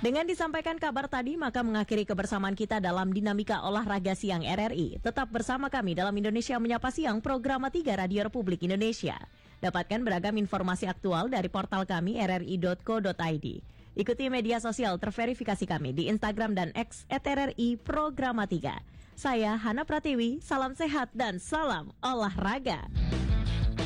Dengan disampaikan kabar tadi, maka mengakhiri kebersamaan kita dalam Dinamika Olahraga Siang RRI. Tetap bersama kami dalam Indonesia Menyapa Siang, Program 3 Radio Republik Indonesia. Dapatkan beragam informasi aktual dari portal kami rri.co.id. Ikuti media sosial terverifikasi kami di Instagram dan X @RRI Programa 3. Saya Hana Pratiwi, salam sehat dan salam olahraga.